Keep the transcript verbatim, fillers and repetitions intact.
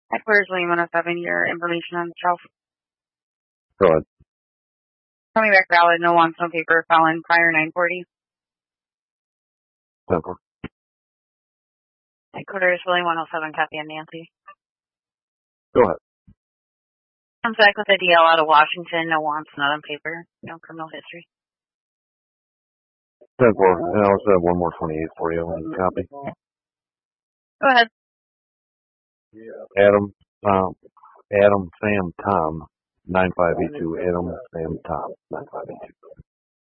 Headquarters William one oh seven, your information on the shelf. Go ahead. Tell me back valid, no wants, no paper, felon, prior nine forty. Temper. Headquarters William one oh seven, copy on Nancy. Go ahead. Comes back with a D L out of Washington, no wants, not on paper, no criminal history. ten four, and I also have one more twenty-eight for you. Copy. Go ahead. Adam, Tom, Adam, Sam, Tom, nine five eight two. Adam, Sam, Tom, nine five eight two.